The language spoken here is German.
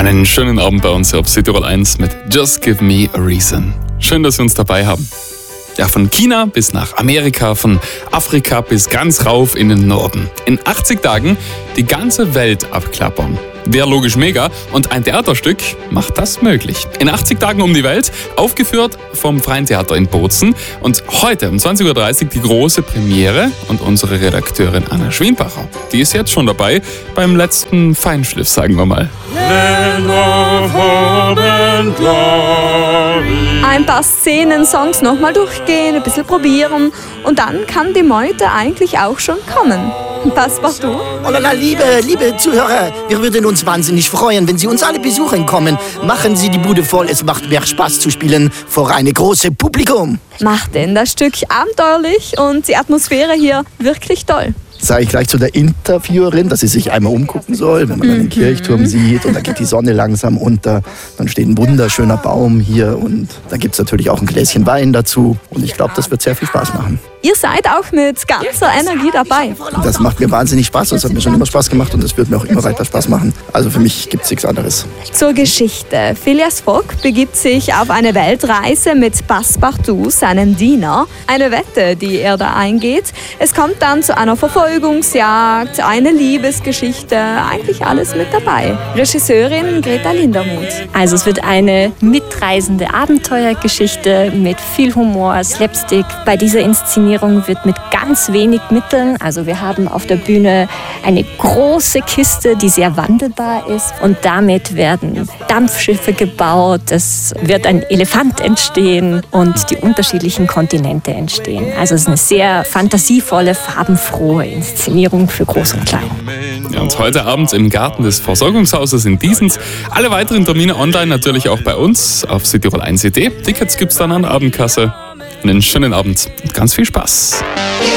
Einen schönen Abend bei uns hier auf Südtirol 1 mit Just Give Me a Reason. Schön, dass Sie uns dabei haben. Ja, von China bis nach Amerika, von Afrika bis ganz rauf in den Norden. In 80 Tagen die ganze Welt abklappern. Wäre logisch mega und ein Theaterstück macht das möglich. In 80 Tagen um die Welt, aufgeführt vom Freien Theater in Bozen. Und heute um 20.30 Uhr die große Premiere und unsere Redakteurin Anna Schwienbacher. Die ist jetzt schon dabei beim letzten Feinschliff, sagen wir mal. Ein paar Szenen, Songs nochmal durchgehen, ein bisschen probieren und dann kann die Meute eigentlich auch schon kommen. Passepartout. Oh la la, liebe Zuhörer, wir würden uns wahnsinnig freuen, wenn Sie uns alle besuchen kommen. Machen Sie die Bude voll, es macht mehr Spaß zu spielen vor einem großen Publikum. Macht denn das Stück abenteuerlich und die Atmosphäre hier wirklich toll. Sage ich gleich zu der Interviewerin, dass sie sich einmal umgucken soll, wenn man dann den Kirchturm sieht und da geht die Sonne langsam unter. Dann steht ein wunderschöner Baum hier und da gibt es natürlich auch ein Gläschen Wein dazu. Und ich glaube, das wird sehr viel Spaß machen. Ihr seid auch mit ganzer Energie dabei. Das macht mir wahnsinnig Spaß und es hat mir schon immer Spaß gemacht und es wird mir auch immer weiter Spaß machen. Also für mich gibt es nichts anderes. Zur Geschichte. Phileas Fogg begibt sich auf eine Weltreise mit Passepartout, seinem Diener. Eine Wette, die er da eingeht. Es kommt dann zu einer Verfolgungsjagd, eine Liebesgeschichte, eigentlich alles mit dabei. Regisseurin Greta Lindermuth. Also es wird eine mitreisende Abenteuergeschichte mit viel Humor, Slapstick. Bei dieser Inszenierung wird mit ganz wenig Mitteln, also wir haben auf der Bühne eine große Kiste, die sehr wandelbar ist und damit werden Dampfschiffe gebaut, es wird ein Elefant entstehen und die unterschiedlichen Kontinente entstehen. Also es ist eine sehr fantasievolle, farbenfrohe Inszenierung für Groß und Klein. Ja, und heute Abend im Garten des Versorgungshauses in Diesens. Alle weiteren Termine online natürlich auch bei uns auf südtirol1.de. Tickets gibt's dann an der Abendkasse. Einen schönen Abend und ganz viel Spaß.